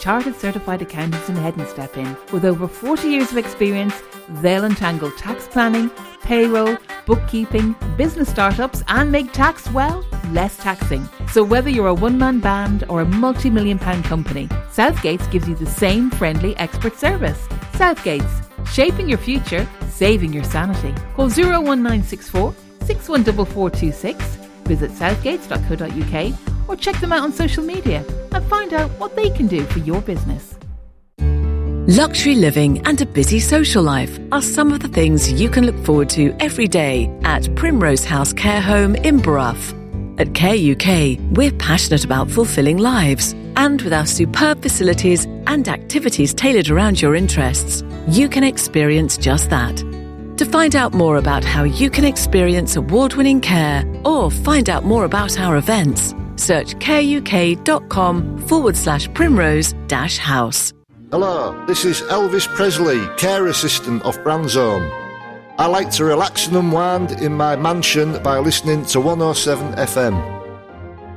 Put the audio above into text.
chartered certified accountants in Head and Step In. With over 40 years of experience, they'll untangle tax planning, payroll, bookkeeping, business startups and make tax, well, less taxing. So whether you're a one-man band or a multi-million pound company, Southgates gives you the same friendly expert service. Southgates, shaping your future, saving your sanity. Call 01964 614426, visit southgates.co.uk or check them out on social media and find out what they can do for your business. Luxury living and a busy social life are some of the things you can look forward to every day at Primrose House Care Home in Brough. At Care UK, we're passionate about fulfilling lives, and with our superb facilities and activities tailored around your interests, you can experience just that. To find out more about how you can experience award-winning care or find out more about our events, search careuk.com/primrose-house. Hello, this is Elvis Presley, care assistant of Brandzone. I like to relax and unwind in my mansion by listening to 107 FM.